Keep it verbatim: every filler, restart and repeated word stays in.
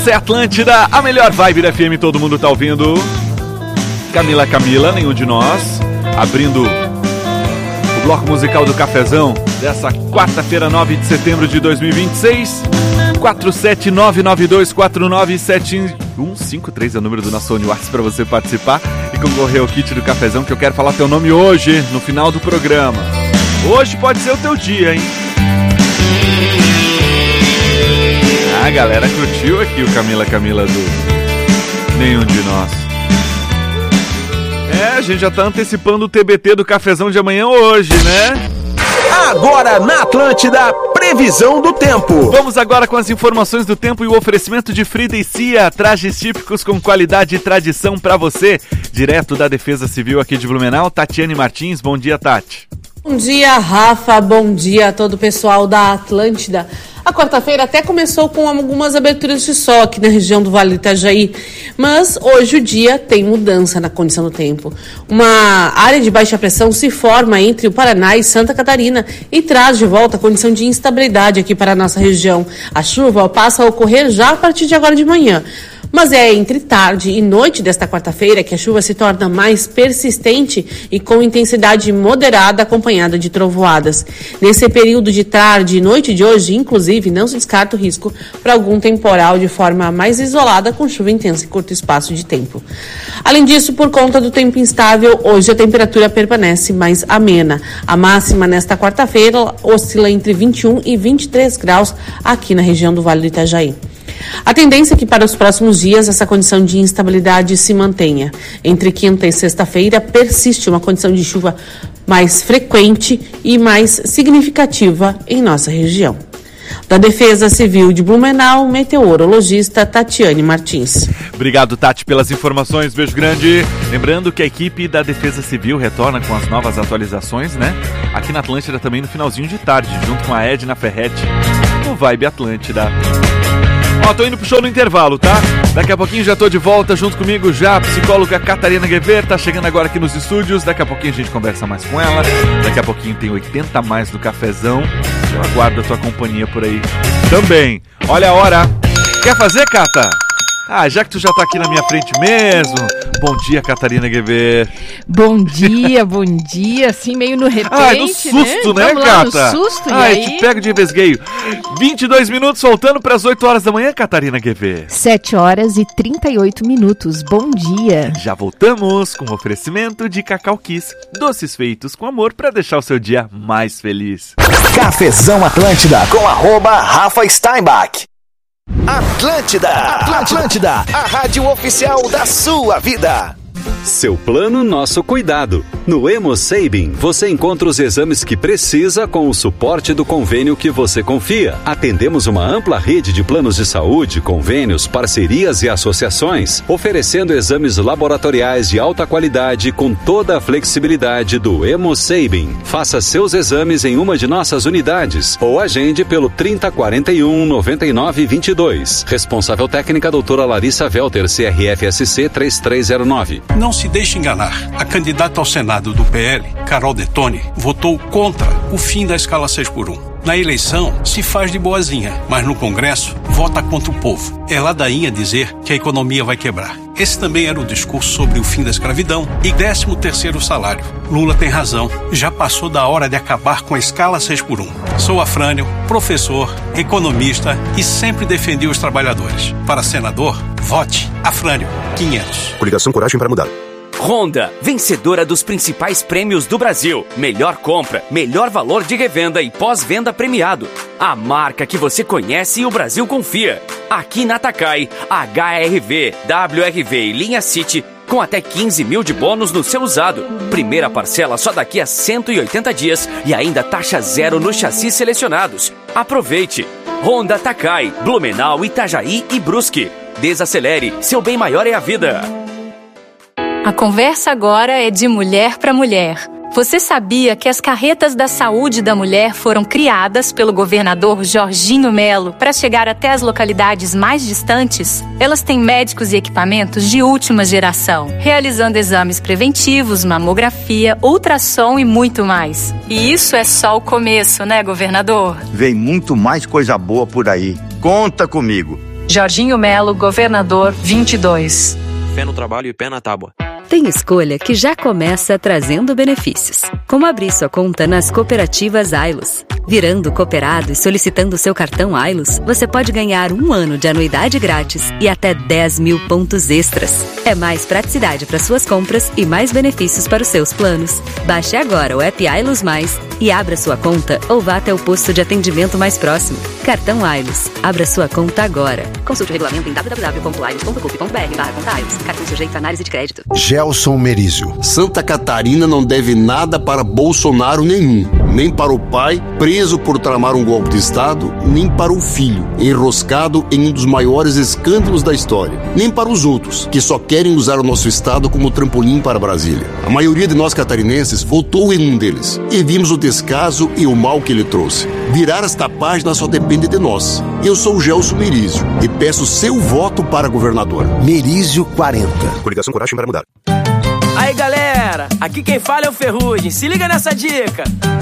Essa é Atlântida, a melhor vibe da F M, todo mundo tá ouvindo. Camila, Camila, nenhum de nós. Abrindo o bloco musical do Cafezão dessa quarta-feira, nove de setembro de dois mil e vinte e seis. quatro sete nove nove dois quatro nove sete um cinco três é o número do nosso WhatsApp para você participar e concorrer ao kit do Cafezão, que eu quero falar teu nome hoje, no final do programa. Hoje pode ser o teu dia, hein? Ah, a galera curtiu aqui o Camila, Camila do Nenhum de Nós. É, a gente já tá antecipando o T B T do Cafezão de amanhã hoje, né? Agora na Atlântida, previsão do tempo. Vamos agora com as informações do tempo e o oferecimento de Frida e Cia, trajes típicos com qualidade e tradição pra você. Direto da Defesa Civil aqui de Blumenau, Tatiane Martins. Bom dia, Tati. Bom dia, Rafa. Bom dia a todo o pessoal da Atlântida. A quarta-feira até começou com algumas aberturas de sol aqui na região do Vale do Itajaí, mas hoje o dia tem mudança na condição do tempo. Uma área de baixa pressão se forma entre o Paraná e Santa Catarina e traz de volta a condição de instabilidade aqui para a nossa região. A chuva passa a ocorrer já a partir de agora de manhã. Mas é entre tarde e noite desta quarta-feira que a chuva se torna mais persistente e com intensidade moderada, acompanhada de trovoadas. Nesse período de tarde e noite de hoje, inclusive, não se descarta o risco para algum temporal de forma mais isolada, com chuva intensa em curto espaço de tempo. Além disso, por conta do tempo instável, hoje a temperatura permanece mais amena. A máxima nesta quarta-feira oscila entre vinte e um e vinte e três graus aqui na região do Vale do Itajaí. A tendência é que para os próximos dias essa condição de instabilidade se mantenha. Entre quinta e sexta-feira persiste uma condição de chuva mais frequente e mais significativa em nossa região. Da Defesa Civil de Blumenau, meteorologista Tatiane Martins. Obrigado, Tati, pelas informações. Beijo grande. Lembrando que a equipe da Defesa Civil retorna com as novas atualizações, né? Aqui na Atlântida também no finalzinho de tarde, junto com a Edna Ferretti, no Vibe Atlântida. Ó, tô indo pro show no intervalo, tá? Daqui a pouquinho já tô de volta, junto comigo já a psicóloga Catarina Guever, tá chegando agora aqui nos estúdios. Daqui a pouquinho a gente conversa mais com ela. Daqui a pouquinho tem oitenta a mais do Cafezão. Eu aguardo a tua companhia por aí também. Olha a hora. Quer fazer, Cata? Ah, já que tu já tá aqui na minha frente mesmo. Bom dia, Catarina Guever. Bom dia, bom dia. Assim, meio no repente, Ai, no susto, né, né Cata? No susto, Ai, e aí? te pego de vesgueio. vinte e dois minutos, voltando para as oito horas da manhã, Catarina Guever. sete horas e trinta e oito minutos. Bom dia. Já voltamos com o oferecimento de Cacau Kiss. Doces feitos com amor para deixar o seu dia mais feliz. Cafezão Atlântida com arroba Rafa Steinbach. Atlântida, Atlântida, a rádio oficial da sua vida. Seu plano, nosso cuidado. No Hemosabin, você encontra os exames que precisa com o suporte do convênio que você confia. Atendemos uma ampla rede de planos de saúde, convênios, parcerias e associações, oferecendo exames laboratoriais de alta qualidade com toda a flexibilidade do Hemosabin. Faça seus exames em uma de nossas unidades ou agende pelo trinta, quarenta e um, noventa e nove, vinte e dois. Responsável técnica doutora Larissa Velter, C R F S C três três zero nove. Não se deixe enganar. A candidata ao Senado do P L, Carol Detoni, votou contra o fim da escala seis por um. Na eleição, se faz de boazinha, mas no Congresso, vota contra o povo. É ladainha dizer que a economia vai quebrar. Esse também era o discurso sobre o fim da escravidão e décimo terceiro salário. Lula tem razão. Já passou da hora de acabar com a escala seis por um. Sou Afrânio, professor, economista e sempre defendi os trabalhadores. Para senador, vote Afrânio quinhentos. Coligação Coragem para Mudar. Honda, vencedora dos principais prêmios do Brasil. Melhor compra, melhor valor de revenda e pós-venda premiado. A marca que você conhece e o Brasil confia. Aqui na Takai, H R V, W R V e linha City com até quinze mil de bônus no seu usado. Primeira parcela só daqui a cento e oitenta dias e ainda taxa zero nos chassis selecionados. Aproveite! Honda Takai, Blumenau, Itajaí e Brusque. Desacelere, seu bem maior é a vida. A conversa agora é de mulher para mulher. Você sabia que as carretas da saúde da mulher foram criadas pelo governador Jorginho Melo para chegar até as localidades mais distantes? Elas têm médicos e equipamentos de última geração, realizando exames preventivos, mamografia, ultrassom e muito mais. E isso é só o começo, né, governador? Vem muito mais coisa boa por aí. Conta comigo. Jorginho Melo, governador vinte e dois. Fé no trabalho e pé na tábua. Tem escolha que já começa trazendo benefícios, como abrir sua conta nas cooperativas Ailos. Virando cooperado e solicitando seu cartão Ailos, você pode ganhar um ano de anuidade grátis e até dez mil pontos extras. É mais praticidade para suas compras e mais benefícios para os seus planos. Baixe agora o app Ailos Mais e abra sua conta ou vá até o posto de atendimento mais próximo. Cartão Ailos. Abra sua conta agora. Consulte o regulamento em w w w ponto ailos ponto cup ponto b r barra conta Ailos. Cartão sujeito a análise de crédito. Gelson Merizio. Santa Catarina não deve nada para Bolsonaro nenhum. Nem para o pai, preso por tramar um golpe de Estado, nem para o filho, enroscado em um dos maiores escândalos da história. Nem para os outros, que só querem usar o nosso Estado como trampolim para Brasília. A maioria de nós catarinenses votou em um deles. E vimos o descaso e o mal que ele trouxe. Virar esta página só depende de nós. Eu sou o Gelson Merizio e peço seu voto para governador. Merizio quarenta. Coligação Coragem para Mudar. Aí galera, aqui quem fala é o Ferrugem, se liga nessa dica.